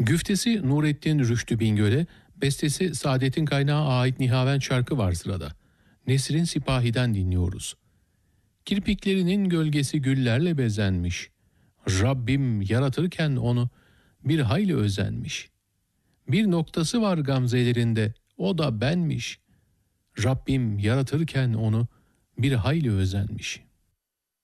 Güftesi Nurettin Rüştü Bingöl'e, bestesi Saadet'in Kaynağı ait Nihavent şarkı var sırada. Nesrin Sipahi'den dinliyoruz. Kirpiklerinin gölgesi güllerle bezenmiş. Rabbim yaratırken onu bir hayli özenmiş. Bir noktası var gamzelerinde, o da benmiş. Rabbim yaratırken onu bir hayli özenmiş.